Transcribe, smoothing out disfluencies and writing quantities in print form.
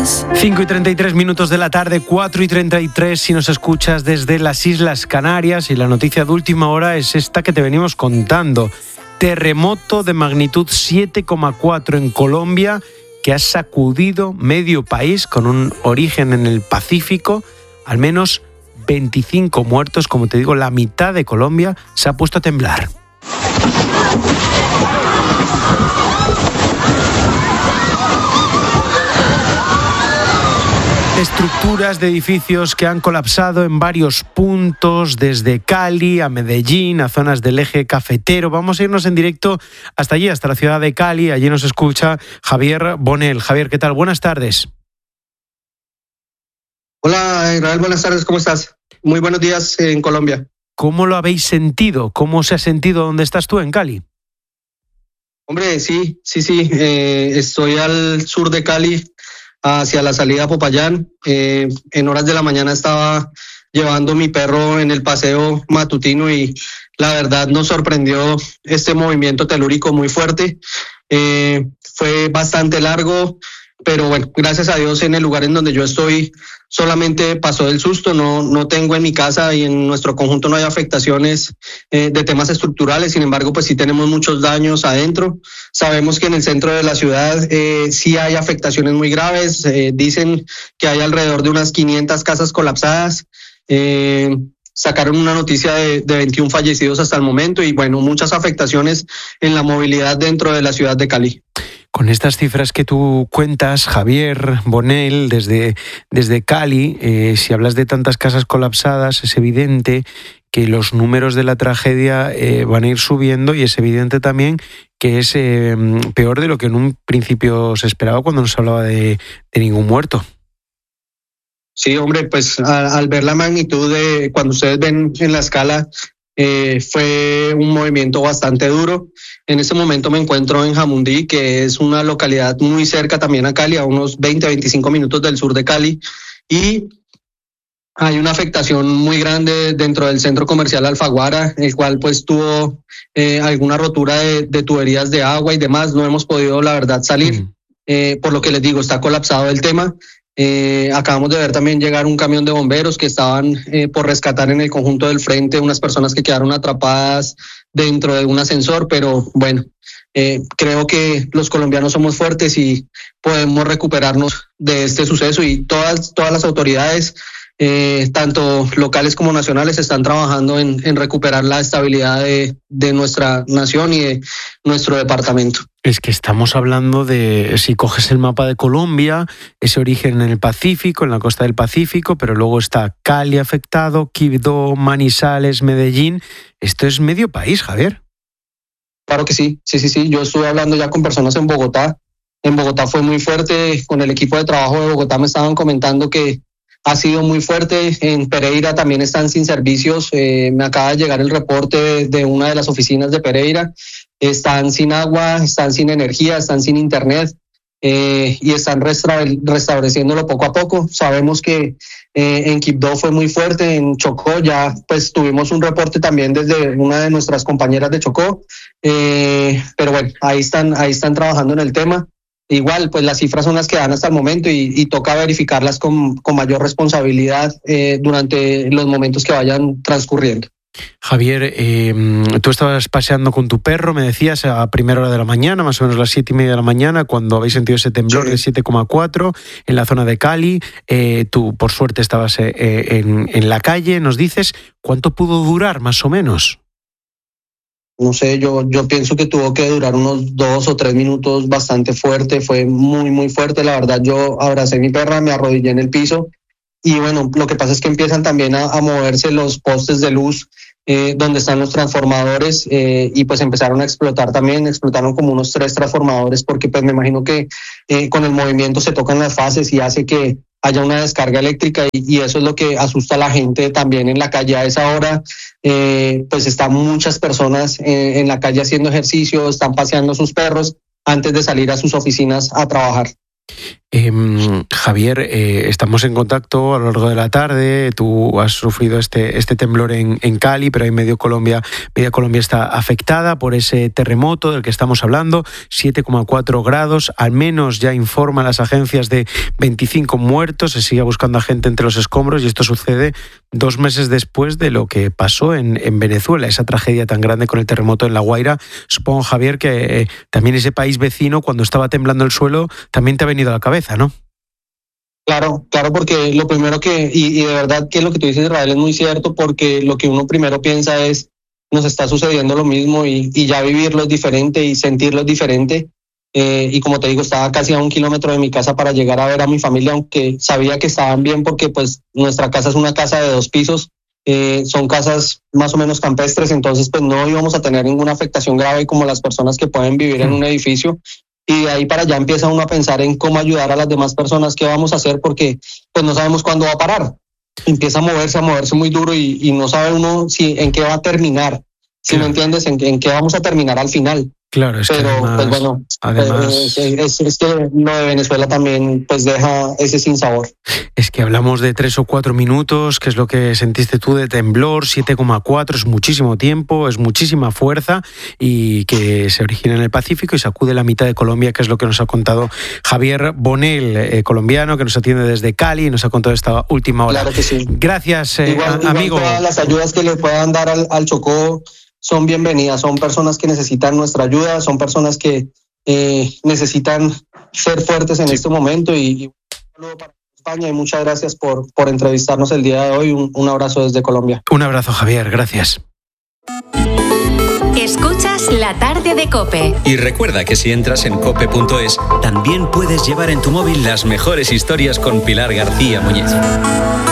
5:33 de la tarde, 4:33 si nos escuchas desde las Islas Canarias, y la noticia de última hora es esta que te venimos contando. Terremoto de magnitud 7,4 en Colombia que ha sacudido medio país con un origen en el Pacífico. Al menos 25 muertos, como te digo, la mitad de Colombia se ha puesto a temblar. Estructuras de edificios que han colapsado en varios puntos, desde Cali a Medellín, a zonas del eje cafetero. Vamos a irnos en directo hasta allí, hasta la ciudad de Cali. Allí nos escucha Javier Bonel. Javier, ¿qué tal? Buenas tardes. Hola, Israel, buenas tardes, ¿cómo estás? Muy buenos días en Colombia. ¿Cómo lo habéis sentido? ¿Cómo se ha sentido donde estás tú, en Cali? Hombre, sí. Estoy al sur de Cali, hacia la salida a Popayán. En horas de la mañana estaba llevando mi perro en el paseo matutino y la verdad nos sorprendió este movimiento telúrico muy fuerte. Fue bastante largo, pero bueno, gracias a Dios en el lugar en donde yo estoy solamente pasó del susto. No tengo en mi casa y en nuestro conjunto no hay afectaciones de temas estructurales. Sin embargo, pues sí tenemos muchos daños adentro. Sabemos que en el centro de la ciudad sí hay afectaciones muy graves. Dicen que hay alrededor de unas 500 casas colapsadas. Sacaron una noticia de 21 fallecidos hasta el momento y bueno, muchas afectaciones en la movilidad dentro de la ciudad de Cali. Con estas cifras que tú cuentas, Javier Bonel, desde Cali, si hablas de tantas casas colapsadas, es evidente que los números de la tragedia van a ir subiendo, y es evidente también que es peor de lo que en un principio se esperaba cuando no se hablaba de ningún muerto. Sí, hombre, pues al ver la magnitud de cuando ustedes ven en la escala, fue un movimiento bastante duro. En este momento me encuentro en Jamundí, que es una localidad muy cerca también a Cali, a unos 20-25 minutos del sur de Cali, y hay una afectación muy grande dentro del centro comercial Alfaguara, el cual pues tuvo alguna rotura de tuberías de agua y demás. No hemos podido, la verdad, salir, por lo que les digo, está colapsado el tema. Acabamos de ver también llegar un camión de bomberos que estaban por rescatar en el conjunto del frente unas personas que quedaron atrapadas dentro de un ascensor, pero bueno, creo que los colombianos somos fuertes y podemos recuperarnos de este suceso, y todas las autoridades, tanto locales como nacionales, están trabajando en recuperar la estabilidad de nuestra nación y de nuestro departamento. Es que estamos hablando de, si coges el mapa de Colombia, ese origen en el Pacífico, en la costa del Pacífico, pero luego está Cali afectado, Quibdó, Manizales, Medellín. Esto es medio país, Javier. Claro que sí. Yo estuve hablando ya con personas en Bogotá. En Bogotá fue muy fuerte. Con el equipo de trabajo de Bogotá me estaban comentando que ha sido muy fuerte. En Pereira también están sin servicios. Me acaba de llegar el reporte de una de las oficinas de Pereira. Están sin agua, están sin energía, están sin internet, y están restableciéndolo poco a poco. Sabemos que en Quibdó fue muy fuerte, en Chocó ya pues tuvimos un reporte también desde una de nuestras compañeras de Chocó, pero bueno, ahí están trabajando en el tema. Igual, pues las cifras son las que dan hasta el momento y toca verificarlas con mayor responsabilidad durante los momentos que vayan transcurriendo. Javier, tú estabas paseando con tu perro, me decías, a primera hora de la mañana, más o menos las 7:30 de la mañana, cuando habéis sentido ese temblor de 7,4 en la zona de Cali. Tú, por suerte, estabas en la calle. Nos dices, ¿cuánto pudo durar, más o menos? No sé, yo pienso que tuvo que durar unos 2 o 3 minutos, bastante fuerte, fue muy, muy fuerte. La verdad, yo abracé a mi perra, me arrodillé en el piso. Y bueno, lo que pasa es que empiezan también a moverse los postes de luz donde están los transformadores, y pues empezaron a explotar también. Explotaron como unos 3 transformadores porque pues me imagino que con el movimiento se tocan las fases y hace que haya una descarga eléctrica, y eso es lo que asusta a la gente también en la calle. A esa hora pues están muchas personas en la calle haciendo ejercicio, están paseando sus perros antes de salir a sus oficinas a trabajar. Javier, estamos en contacto a lo largo de la tarde. Tú has sufrido este temblor en Cali, pero ahí media Colombia está afectada por ese terremoto del que estamos hablando, 7,4 grados. Al menos ya informan las agencias de 25 muertos. Se sigue buscando a gente entre los escombros y esto sucede 2 meses después de lo que pasó en Venezuela, esa tragedia tan grande con el terremoto en La Guaira. Supongo, Javier, que también ese país vecino, cuando estaba temblando el suelo, también te ha venido a la cabeza, ¿no? Claro, porque lo primero y de verdad que lo que tú dices, Israel, es muy cierto, porque lo que uno primero piensa es, nos está sucediendo lo mismo y ya vivirlo es diferente y sentirlo es diferente. Y como te digo, estaba casi a 1 kilómetro de mi casa para llegar a ver a mi familia, aunque sabía que estaban bien porque pues nuestra casa es una casa de 2 pisos, son casas más o menos campestres, entonces pues no íbamos a tener ninguna afectación grave como las personas que pueden vivir en un edificio. Y de ahí para allá empieza uno a pensar en cómo ayudar a las demás personas, qué vamos a hacer, porque pues no sabemos cuándo va a parar. Empieza a moverse muy duro y no sabe uno en qué va a terminar. Si Claro. me entiendes, en qué vamos a terminar al final. Claro, es que Pero además, pues bueno, es que lo de Venezuela también pues deja ese sinsabor. es que hablamos de 3 o 4 minutos, que es lo que sentiste tú de temblor, 7,4, es muchísimo tiempo, es muchísima fuerza y que se origina en el Pacífico y sacude la mitad de Colombia, que es lo que nos ha contado Javier Bonel, colombiano, que nos atiende desde Cali y nos ha contado esta última hora. Claro que sí. Gracias, Igual amigo. todas las ayudas que le puedan dar al Chocó son bienvenidas, son personas que necesitan nuestra ayuda, son personas que necesitan ser fuertes en este momento y un saludo para España y muchas gracias por entrevistarnos el día de hoy. Un abrazo desde Colombia. Un abrazo, Javier, gracias. Escuchas La Tarde de COPE. Y recuerda que si entras en cope.es, también puedes llevar en tu móvil las mejores historias con Pilar García Muñiz.